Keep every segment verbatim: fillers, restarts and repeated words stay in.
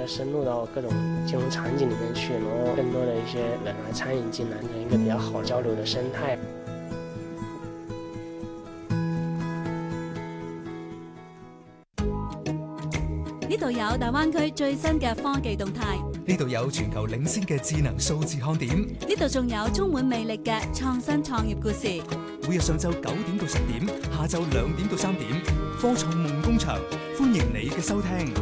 再深入到各種金融場景裡面去，然後更多的一些人來參與進來，成一個比較好交流的生態。 呢度有大灣區最新嘅科技動態， 呢度有全球領先嘅智能數字看點， 呢度仲有充滿魅力嘅創新創業故事。 每日上晝九點到十點，下晝兩點到三點，科創夢工場，歡迎你嘅收聽。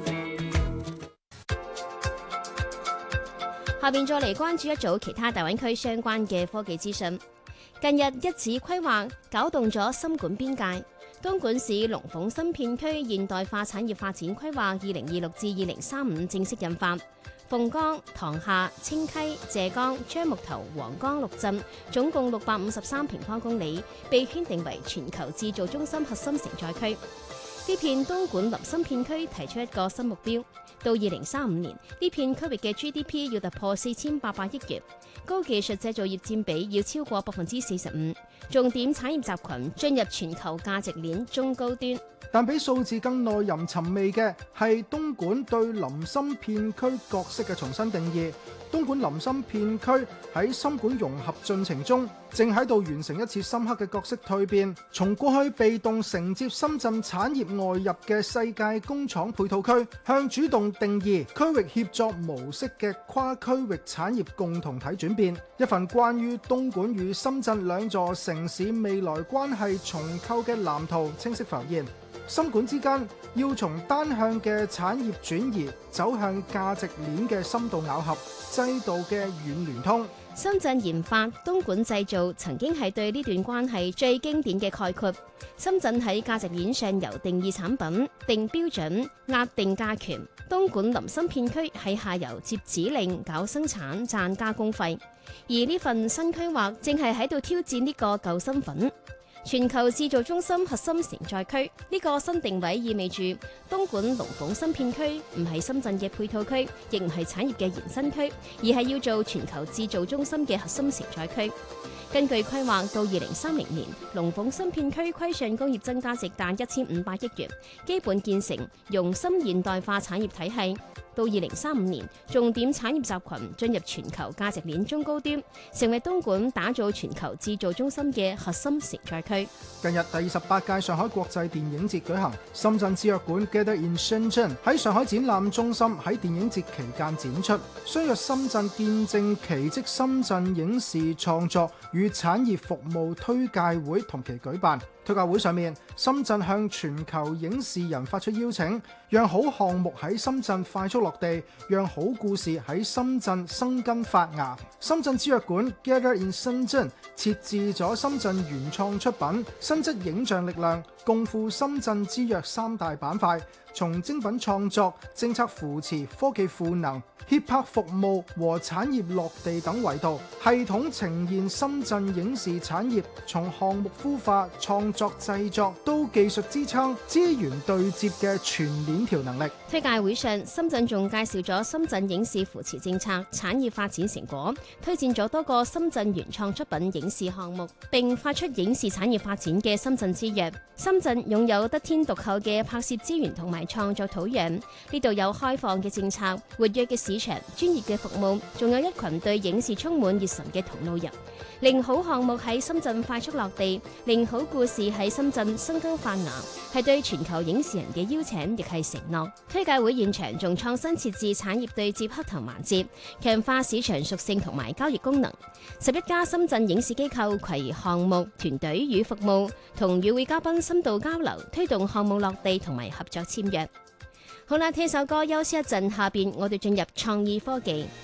下邊再嚟關注一組其他大灣區相關嘅科技資訊。近日一紙規劃搞動咗深莞邊界。東莞市龍鳳新片區現代化產業發展規劃二零二六至二零三五正式印發，鳳崗、塘廈、清溪、謝江、樟木頭、黃岡六鎮總共六百五十三平方公里，被圈定為全球製造中心核心承載區。呢片東莞林森片區提出一個新目標，到二零三五年，呢片區域嘅 G D P 要突破四千八百億元，高技術製造業佔比要超過百分之四十五，重點產業集群進入全球價值鏈中高端。 但比數字更耐人尋味嘅係東莞對林森片區角色嘅重新定義。東莞林森片區喺深莞融合進程中，正喺度完成一次深刻嘅角色蛻變，從過去被動承接深圳產業外入嘅世界工廠配套區，向主動定義區域協作模式嘅跨區域產業共同體轉變。一份關於東莞與深圳兩座城市未來關係重構嘅藍圖清晰浮現。深莞之間要從單向嘅產業轉移走向價值鏈嘅深度咬合，制度嘅軟聯通。 深圳研發、東莞製造曾經係對呢段關係最經典嘅概括。深圳喺價值鏈上游定義產品、定標準、壓定價權；東莞林森片區喺下游接指令、搞生產、賺加工費。而呢份新規劃正係喺度挑戰呢個舊身份。全球製造中心核心承載區呢個新定位意味住東莞龍鳳新片區唔係深圳嘅配套區，亦唔係產業嘅延伸區，而係要做全球製造中心嘅核心承載區。根據規劃，到二零三零年，龍鳳新片區規上工業增加值達一千五百億元，基本建成融深現代化產業體系。到二零三五年，重點產業集群進入全球價值鏈中高端，成為東莞打造全球製造中心嘅核心承載區。 近日第十八屆上海國際電影節舉行，深圳之約館 Gather in Shenzhen 喺上海展覽中心喺電影節期間展出，相約深圳見證奇蹟深圳影視創作與產業服務推介會同期舉辦。推介會上面，深圳向全球影視人發出邀請，讓好項目喺深圳快速落地，讓好故事喺深圳生根發芽。深圳之約館 Gather in Shenzhen 設置咗深圳原創出品、新質影像力量、共赴深圳之約三大板塊，從精品創作、政策扶持、科技賦能、協拍服務和產業落地等維度，系統呈現深圳影視產業從項目孵化、創作製作到技術支撐、資源對接嘅全鏈條能力。 推介會上，深圳仲介紹咗深圳影視扶持政策、產業發展成果，推薦咗多個深圳原創出品影視項目，並發出影視產業發展嘅深圳之約。深圳擁有得天獨厚嘅拍攝資源同埋創作土壤，呢度有開放嘅政策、活躍嘅市場、專業嘅服務，仲有一群對影視充滿熱忱嘅同路人，令好項目喺深圳快速落地，令好故事喺深圳生根發芽，係對全球影視人嘅邀請，亦係承諾。推介會現場仲創新設置產業對接黑頭環節，強化市場屬性同埋交易功能。十一家深圳影視機構攜項目、團隊與服務，同與會嘉賓深度交流，推動項目落地同埋合作簽約。好啦，聽首歌休息一陣，下邊我哋進入創意科技。